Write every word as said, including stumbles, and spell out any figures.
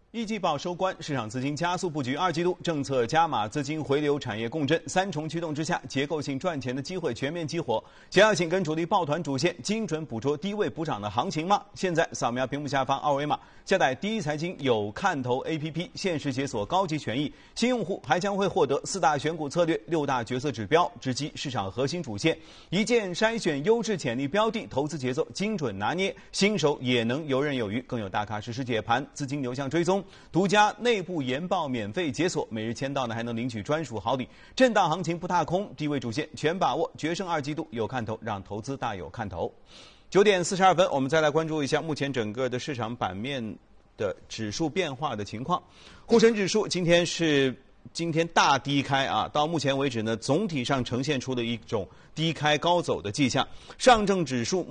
一季报收官，市场资金加速布局二季度，政策加码资金回流，产业共振，三重驱动之下，结构性赚钱的机会全面激活。想要紧跟主力抱团主线，精准捕捉低位补涨的行情吗？现在扫描屏幕下方二维码，下载第一财经有看头 A P P， 限时解锁高级权益，新用户还将会获得四大选股策略、六大决策指标，直击市场核心主线，一键筛选优质潜力标的，投资节奏精准拿捏，新手也能游刃有余，更有大咖实时解盘，资金流向追踪。独家内部研报免费解锁，每日签到呢还能领取专属好礼。震荡行情不踏空，低位主线全把握，决胜二季度有看头，让投资大有看头。九点四十二分，我们再来关注一下目前整个的市场版面的指数变化的情况。沪深指数今天是今天大低开啊，到目前为止呢，总体上呈现出了一种低开高走的迹象。上证指数